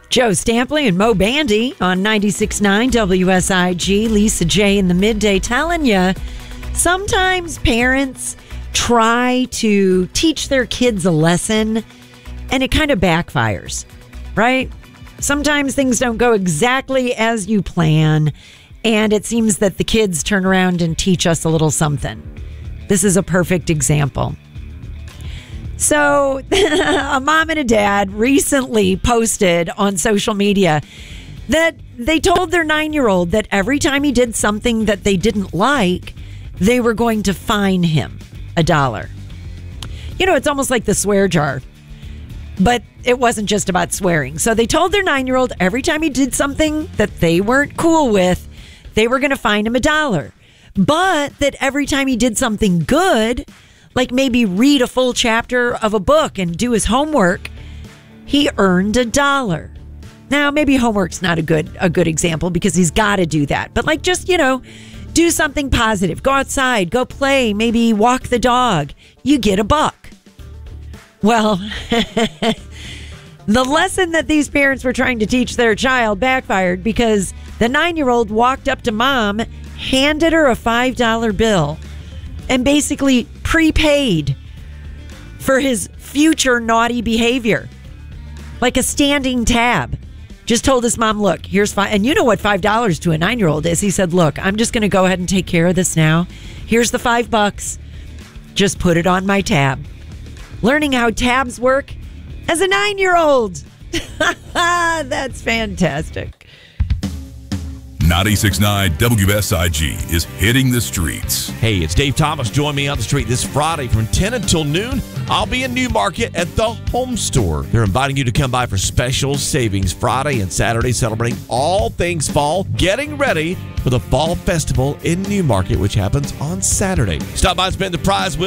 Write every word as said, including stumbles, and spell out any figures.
Joe Stampley and Mo Bandy on ninety-six point nine W S I G. Lisa J in the midday telling you sometimes parents try to teach their kids a lesson and it kind of backfires, right? Sometimes things don't go exactly as you plan, and it seems that the kids turn around and teach us a little something. This is a perfect example. So, a mom and a dad recently posted on social media that they told their nine-year-old that every time he did something that they didn't like, they were going to fine him a dollar. You know, it's almost like the swear jar, but it wasn't just about swearing. So they told their nine-year-old every time he did something that they weren't cool with, they were going to fine him a dollar. But that every time he did something good, like maybe read a full chapter of a book and do his homework, he earned a dollar. Now, maybe homework's not a good a good example because he's got to do that. But like just, you know, do something positive. Go outside, go play, maybe walk the dog. You get a buck. Well, the lesson that these parents were trying to teach their child backfired because the nine-year-old walked up to mom, handed her a five dollar bill, and basically prepaid for his future naughty behavior. Like a standing tab. Just told his mom, look, here's five. And you know what five dollars to a nine-year-old is. He said, look, I'm just going to go ahead and take care of this now. Here's the five bucks. Just put it on my tab. Learning how tabs work as a nine-year-old. That's fantastic. ninety-six point nine W S I G is hitting the streets. Hey, it's Dave Thomas. Join me on the street this Friday from ten until noon. I'll be in Newmarket at the Home Store. They're inviting you to come by for special savings Friday and Saturday, celebrating all things fall, getting ready for the Fall Festival in Newmarket, which happens on Saturday. Stop by and spend the prize wheel.